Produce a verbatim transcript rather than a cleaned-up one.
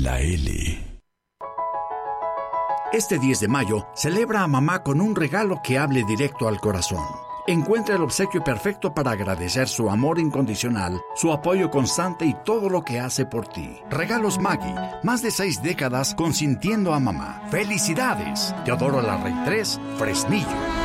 la L. Este diez de mayo, celebra a mamá con un regalo que hable directo al corazón. Encuentra el obsequio perfecto para agradecer su amor incondicional, su apoyo constante y todo lo que hace por ti. Regalos Maggie, más de seis décadas consintiendo a mamá. ¡Felicidades! Teodoro Larrey tres, Fresnillo.